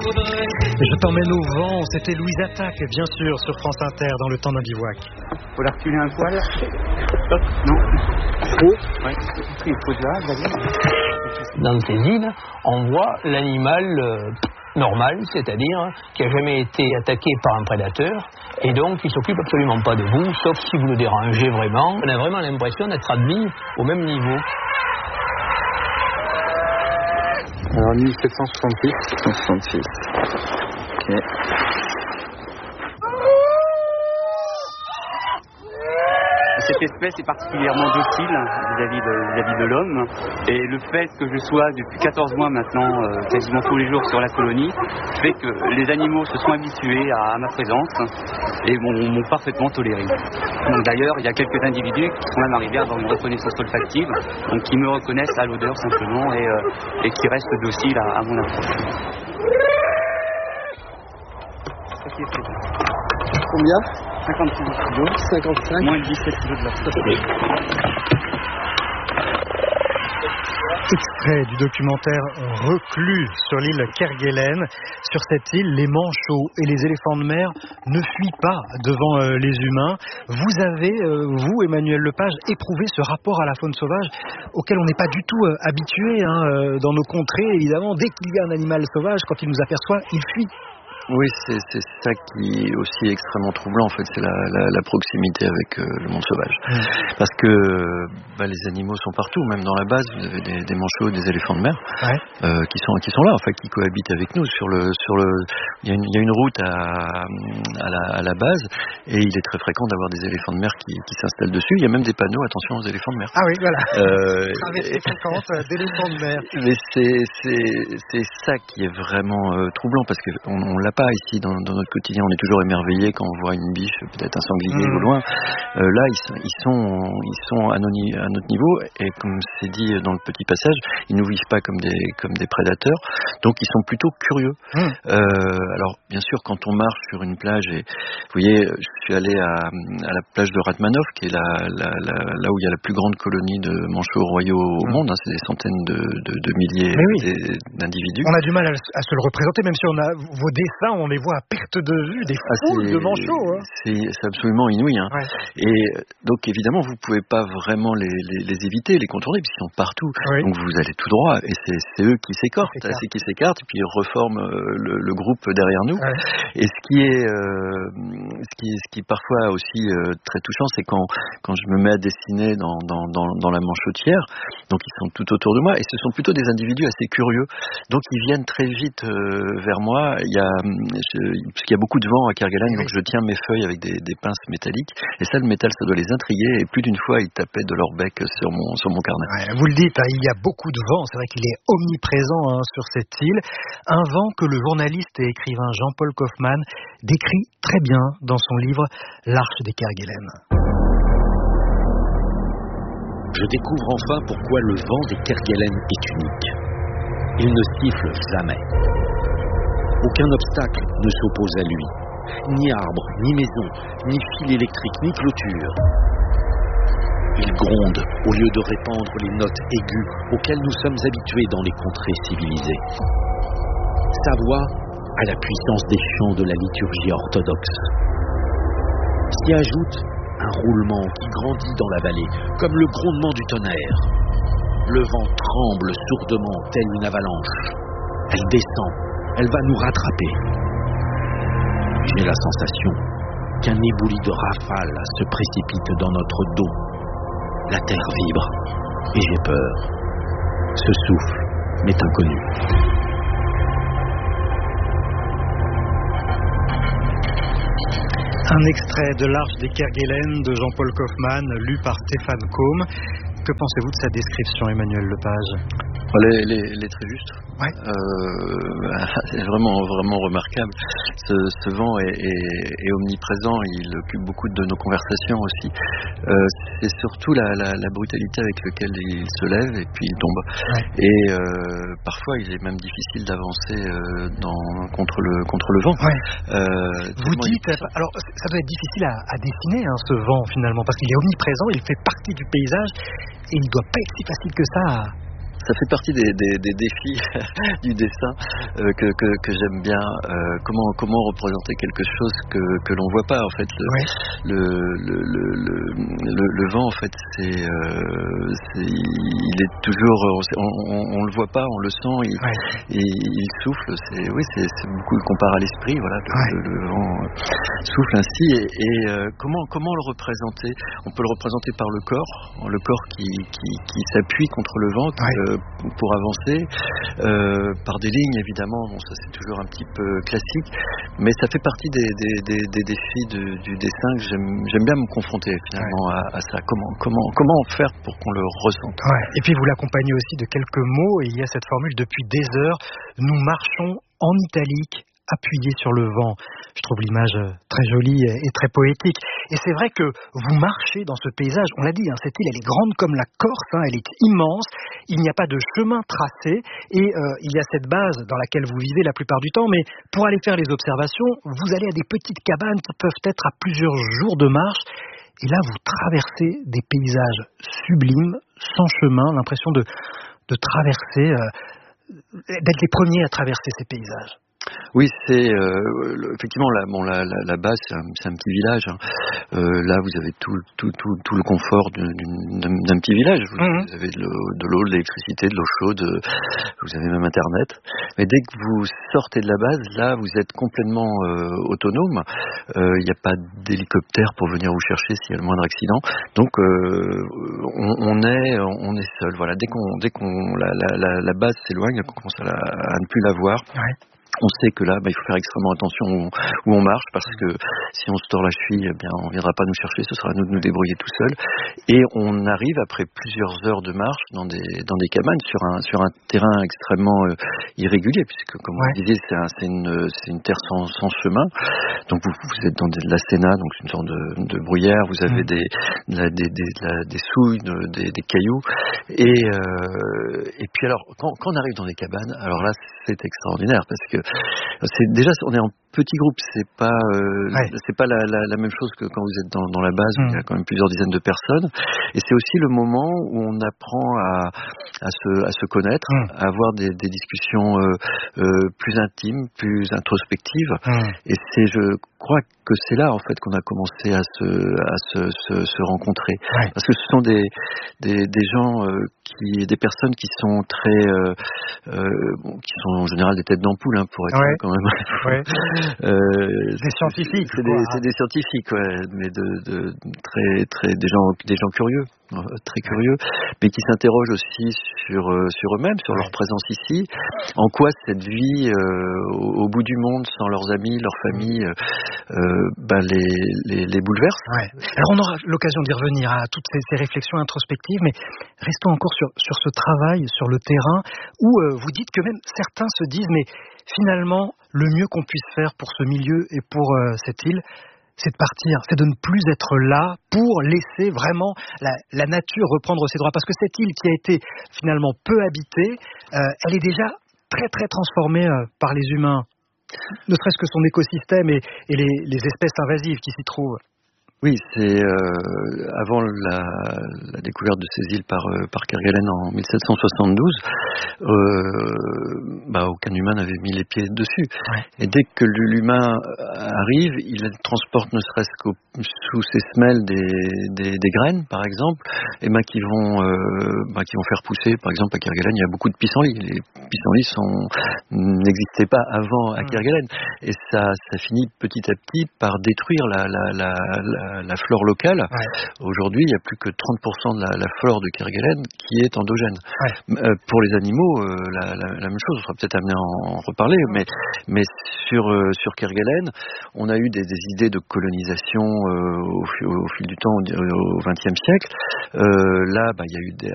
Je t'emmène au vent, c'était Louise Attaque, bien sûr, sur France Inter, dans le temps d'un bivouac. Faut la reculer un poil. Non. Trop. Ouais. Il faut de là, Dans ces îles, on voit l'animal normal, c'est-à-dire qui n'a jamais été attaqué par un prédateur, et donc il ne s'occupe absolument pas de vous, sauf si vous le dérangez vraiment. On a vraiment l'impression d'être admis au même niveau. Alors 1766. 166. Ok. Cette espèce est particulièrement docile vis-à-vis de l'homme, et le fait que je sois depuis 14 mois maintenant quasiment tous les jours sur la colonie fait que les animaux se sont habitués à ma présence et m'ont parfaitement toléré. Donc, d'ailleurs, il y a quelques individus qui sont même arrivés à avoir une reconnaissance olfactive, donc qui me reconnaissent à l'odeur simplement et qui restent dociles à mon approche. Combien ? 56 kg. 55. Moins de 17 kg de la Extrait du documentaire Reclus sur l'île Kerguelen. Sur cette île, les manchots et les éléphants de mer ne fuient pas devant les humains. Vous avez, vous, Emmanuel Lepage, éprouvé ce rapport à la faune sauvage auquel on n'est pas du tout habitué dans nos contrées. Évidemment, dès qu'il y a un animal sauvage, quand il nous aperçoit, il fuit. Oui, c'est ça qui est aussi extrêmement troublant en fait, c'est la proximité avec le monde sauvage. Parce que les animaux sont partout, même dans la base, vous avez des manchots, des éléphants de mer qui sont là, enfin qui cohabitent avec nous il y a une route à la base, et il est très fréquent d'avoir des éléphants de mer qui s'installent dessus. Il y a même des panneaux, attention aux éléphants de mer. Ah oui, voilà. Traversée fréquente d'éléphants de mer. Mais c'est ça qui est vraiment troublant, parce qu'on l'a pas ici dans notre quotidien. On est toujours émerveillé quand on voit une biche, peut-être un sanglier au loin. Là, ils sont à notre niveau, et comme c'est dit dans le petit passage, ils nous vivent pas comme des prédateurs, donc ils sont plutôt curieux. Alors bien sûr, quand on marche sur une plage, et vous voyez, je suis allé à la plage de Ratmanov, qui est là où il y a la plus grande colonie de manchots royaux au monde, c'est des centaines de milliers d'individus. On a du mal à se le représenter, même si on a vos dessins, on les voit à perte de vue, des foules de manchots. C'est absolument inouï. Et donc évidemment, vous ne pouvez pas vraiment les éviter, les contourner, puisqu'ils sont partout. Donc vous allez tout droit, et c'est eux qui s'écartent, et puis ils reforment le groupe derrière nous. Et ce qui est parfois aussi très touchant, c'est quand je me mets à dessiner dans la manchotière, donc ils sont tout autour de moi, et ce sont plutôt des individus assez curieux, donc ils viennent très vite vers moi. Parce qu'il y a beaucoup de vent à Kerguelen, donc je tiens mes feuilles avec des pinces métalliques, et ça, le métal, ça doit les intriguer, et plus d'une fois ils tapaient de leur bec sur mon carnet. Vous le dites, il y a beaucoup de vent, c'est vrai qu'il est omniprésent sur cette île, un vent que le journaliste et écrivain Jean-Paul Kaufmann décrit très bien dans son livre L'Arche des Kerguelen. Je découvre enfin pourquoi le vent des Kerguelen est unique. Il ne siffle jamais. Aucun obstacle ne s'oppose à lui. Ni arbre, ni maison, ni fil électrique, ni clôture. Il gronde au lieu de répandre les notes aiguës auxquelles nous sommes habitués dans les contrées civilisées. Sa voix a la puissance des chants de la liturgie orthodoxe. S'y ajoute un roulement qui grandit dans la vallée, comme le grondement du tonnerre. Le vent tremble sourdement, telle une avalanche. Elle descend. Elle va nous rattraper. J'ai la sensation qu'un éboulis de rafales se précipite dans notre dos. La terre vibre et j'ai peur. Ce souffle m'est inconnu. Un extrait de L'Arche des Kerguelen de Jean-Paul Kaufmann, lu par Stéphane Combe. Que pensez-vous de sa description, Emmanuel Lepage ? Elle est très juste. C'est vraiment remarquable. Ce vent est omniprésent, il occupe beaucoup de nos conversations aussi. C'est surtout la brutalité avec laquelle il se lève et puis il tombe. Et parfois, il est même difficile d'avancer contre le vent. Vous dites, alors ça doit être difficile à dessiner ce vent finalement, parce qu'il est omniprésent, il fait partie du paysage et il ne doit pas être si facile que ça Ça fait partie des défis du dessin que j'aime bien. Comment représenter quelque chose que l'on voit pas en fait. Le vent en fait il est toujours on le voit pas, on le sent, il souffle. C'est beaucoup comparé à l'esprit. Voilà, le vent souffle ainsi. Et comment le représenter? On peut le représenter par le corps qui s'appuie contre le vent pour avancer, par des lignes évidemment. Bon, ça c'est toujours un petit peu classique, mais ça fait partie des défis du dessin que j'aime bien me confronter finalement à ça. Comment faire pour qu'on le ressente. Et puis vous l'accompagnez aussi de quelques mots, et il y a cette formule: depuis des heures, nous marchons en italique, appuyé sur le vent. Je trouve l'image très jolie et très poétique. Et c'est vrai que vous marchez dans ce paysage, on l'a dit, cette île elle est grande comme la Corse, elle est immense, il n'y a pas de chemin tracé, et il y a cette base dans laquelle vous vivez la plupart du temps, mais pour aller faire les observations, vous allez à des petites cabanes qui peuvent être à plusieurs jours de marche, et là vous traversez des paysages sublimes, sans chemin, l'impression de traverser, d'être les premiers à traverser ces paysages. Oui, c'est effectivement la base, c'est un petit village. Là, vous avez tout le confort d'un petit village. Vous avez de l'eau, de l'électricité, de l'eau chaude. Vous avez même Internet. Mais dès que vous sortez de la base, là, vous êtes complètement autonome. Il n'y a pas d'hélicoptère pour venir vous chercher s'il y a le moindre accident. Donc, on est seul. Voilà. Dès qu'on la base s'éloigne, qu'on commence à ne plus la voir. On sait que là, il faut faire extrêmement attention où on marche, parce que si on se tord la cheville, on ne viendra pas nous chercher, ce sera à nous de nous débrouiller tout seul. Et on arrive après plusieurs heures de marche dans des cabanes sur un terrain extrêmement irrégulier, puisque comme vous disiez, c'est une terre sans chemin. Donc vous êtes dans de la séna, donc une sorte de bruyère. Vous avez des souilles, des cailloux. Et puis alors, quand on arrive dans des cabanes, alors là, c'est extraordinaire, parce que on est en petit groupe, c'est pas la même chose que quand vous êtes dans la base où il y a quand même plusieurs dizaines de personnes. Et c'est aussi le moment où on apprend à se connaître, à avoir des discussions plus intimes, plus introspectives. Et je crois que c'est là en fait qu'on a commencé à se rencontrer, parce que ce sont des gens des personnes qui sont qui sont en général des têtes d'ampoule, pour être quand même. Des scientifiques. C'est des scientifiques, mais des gens curieux, très curieux, mais qui s'interrogent aussi sur eux-mêmes, sur leur présence ici. En quoi cette vie au bout du monde, sans leurs amis, leur famille, les bouleverse. Alors on aura l'occasion d'y revenir à toutes ces réflexions introspectives, mais restons encore sur ce travail sur le terrain, où vous dites que même certains se disent, mais finalement, le mieux qu'on puisse faire pour ce milieu et pour cette île, c'est de partir, c'est de ne plus être là pour laisser vraiment la nature reprendre ses droits. Parce que cette île qui a été finalement peu habitée, elle est déjà très très transformée par les humains. Ne serait-ce que son écosystème et les espèces invasives qui s'y trouvent. Oui, c'est avant la découverte de ces îles par Kerguelen en 1772, aucun humain n'avait mis les pieds dessus. Et dès que l'humain arrive, il transporte ne serait-ce que sous ses semelles des graines, par exemple, et qui vont faire pousser. Par exemple, à Kerguelen, il y a beaucoup de pissenlits. Les pissenlits n'existaient pas avant à Kerguelen, et ça finit petit à petit par détruire la flore locale. Aujourd'hui, il n'y a plus que 30% de la flore de Kerguelen qui est endogène. Pour les animaux, la même chose. On sera peut-être amené à en reparler, mais sur Kerguelen, on a eu des idées de colonisation au fil du temps, au XXe siècle. Là, il y a eu